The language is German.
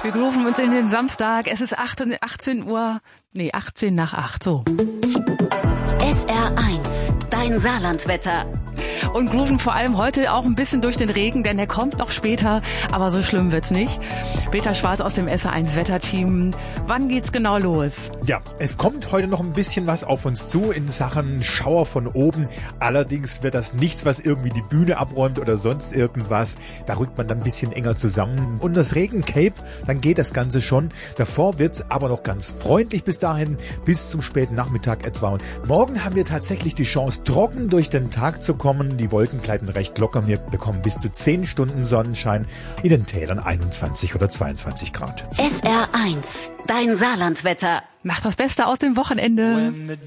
Wir grooven uns in den Samstag. Es ist 18 nach 8, so. SR1, dein Saarlandwetter. Und grooven vor allem heute auch ein bisschen durch den Regen, denn der kommt noch später, aber so schlimm wird's nicht. Peter Schwarz aus dem SR1 Wetterteam. Wann geht's genau los? Ja, es kommt heute noch ein bisschen was auf uns zu in Sachen Schauer von oben. Allerdings wird das nichts, was irgendwie die Bühne abräumt oder sonst irgendwas. Da rückt man dann ein bisschen enger zusammen. Und das Regencape, dann geht das Ganze schon. Davor wird's aber noch ganz freundlich bis dahin, bis zum späten Nachmittag etwa. Und morgen haben wir tatsächlich die Chance, trocken durch den Tag zu kommen. Die Wolken gleiten recht locker. Wir bekommen bis zu 10 Stunden Sonnenschein, in den Tälern 21 oder 22 Grad. SR1, dein Saarlandwetter. Macht das Beste aus dem Wochenende.